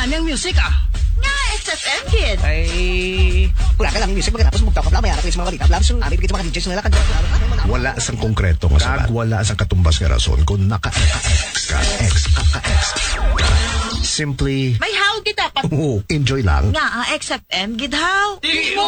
aming music Nga, XFM kid. Ay, wala ka lang music pagkatapos magtakap lang, mayara kayo sa mga balita. Blabs yung aming bigit sa mga DJs na lakad. Wala sang konkreto nga sabat. Wala sang katumbas nga rason kung naka-X. Simply, May how kita pa. enjoy lang. Nga, XFM gidhaw.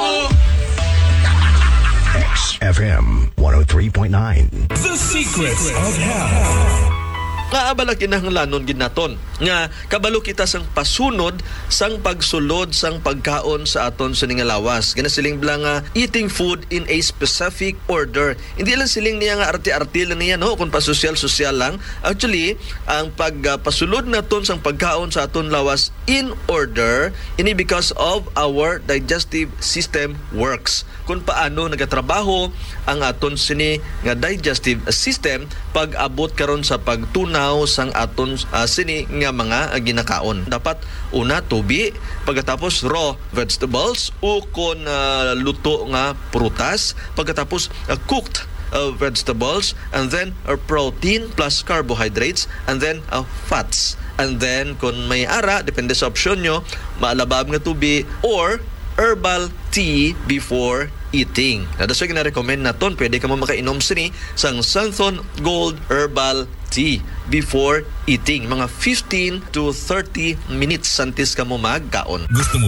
FM 103.9. The Secrets of Health. Kaabala kinahanglanon ginaton nga kabalo kita sang pasunod sang pagsulod sang pagkaon sa aton sa ningalawas. Gana siling blang eating food in a specific order. Hindi lang siling niya nga arti-arti lang niya no kung pa-social lang. Actually, ang pagpasulod naton sang pagkaon sa aton lawas in order ini because of our digestive system works. Kung paano nagatrabaho ang aton sini nga digestive system pag abot karon sa pagtunaw sang aton sini nga mga ginakaon. Dapat una tubi, pagkatapos raw vegetables o kon luto nga prutas, pagkatapos cooked vegetables, and then protein plus carbohydrates, and then fats. And then kung may ara, depende sa opsyon nyo, maalabab nga tubi or herbal tea before eating. That's why gina-recommend naton, pwede ka mo makainom sini sang Santhon Gold Herbal Tea before eating. Mga 15 to 30 minutes santis ka mo magkaon. Gusto mo